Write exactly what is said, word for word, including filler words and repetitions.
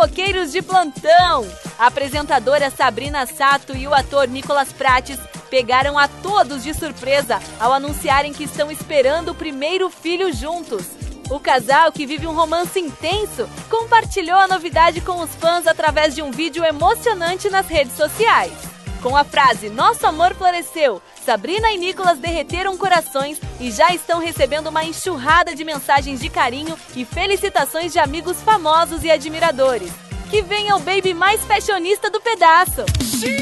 fofoqueiros de plantão. A apresentadora Sabrina Sato e o ator Nicolas Prates pegaram a todos de surpresa ao anunciarem que estão esperando o primeiro filho juntos. O casal, que vive um romance intenso, compartilhou a novidade com os fãs através de um vídeo emocionante nas redes sociais. Com a frase "Nosso amor floresceu", Sabrina e Nicolas derreteram corações e já estão recebendo uma enxurrada de mensagens de carinho e felicitações de amigos famosos e admiradores. Que venha o baby mais fashionista do pedaço!